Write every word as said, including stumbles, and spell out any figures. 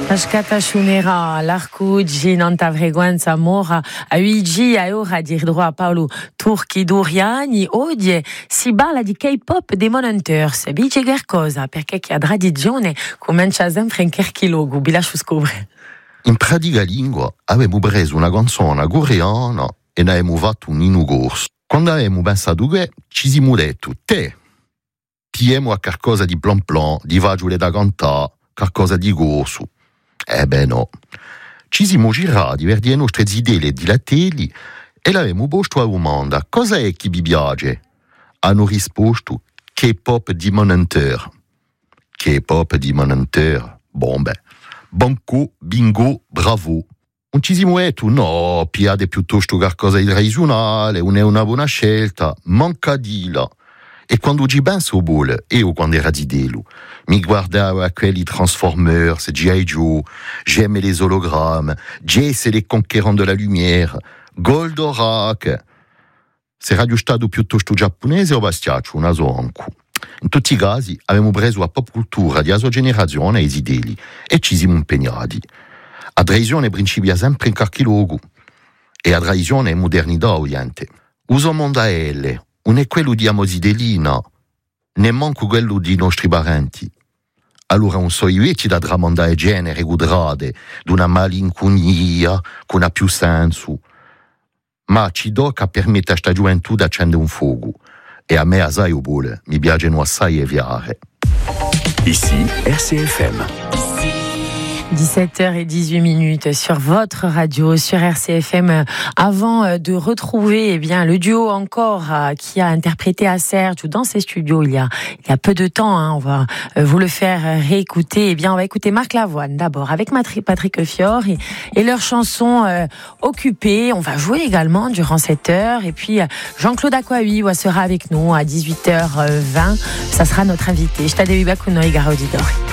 Ascata Shunera, l'Arcugi, Nanta Freguenza, Mora, a Uigi, a ora dir droit a Paolo Turchi Duriani, odie, si balla di K-pop dei Monanteurs, bice qualcosa, perché chi ha tradizione comincia sempre in qualche logo, vi lascio scoprire. In pratica lingua avevamo preso una canzone coreana e ne abbiamo fatto un inu corso. Quando abbiamo pensato che ci siamo detto, te, piemo a qualcosa di plan plan, di facile da cantare, qualcosa di corso. Eh beh no, ci siamo girati per le nostre idee di la tele e l'abbiamo posto a domanda, cosa è che vi piace? Hanno risposto, K-pop di Monanteur. K-pop di Monanteur, bon beh, banco, bingo, bravo. Non ci siamo detto, no, piate piuttosto qualcosa di tradizionale, non è una buona scelta, manca di là. E quando ci penso, bol, io quando era di delu, mi guardavo a quelli Transformers, G I. Joe, j'aimais les hologrammes, Jace et les conquérants de la lumière, Goldorak. Se radio stato piuttosto giapponese o bastiaccio, una sonco. In tutti i casi abbiamo preso la pop cultura di sua generazione e i ideli e ci siamo impegnati. La tradizione principia sempre in qualche luogo e la tradizione è modernità oriente. Uso mondo a elle. Non è quello di Amozidelina, nemmeno quello di nostri parenti. Allora non so io da tramandare genere gudrade, d'una malinconia che non ha più senso. Ma ci do che permette a sta gioventù di accendere un fuoco. E a me assai o bole, mi piacciono assai e viare. Ici, R C F M. dix-sept heures dix-huit minutes sur votre radio, sur R C F M. Avant de retrouver eh bien, le duo encore euh, qui a interprété à Serge dans ses studios il y a, il y a peu de temps, hein, on va euh, vous le faire réécouter. Eh bien, on va écouter Marc Lavoine d'abord avec Matri- Patrick Fior et, et leur chanson euh, Occupée. On va jouer également durant cette heure. Et puis Jean-Claude Aquahui sera avec nous à dix-huit heures vingt. Ça sera notre invité. Je t'adore, Bakuno et Garodidor.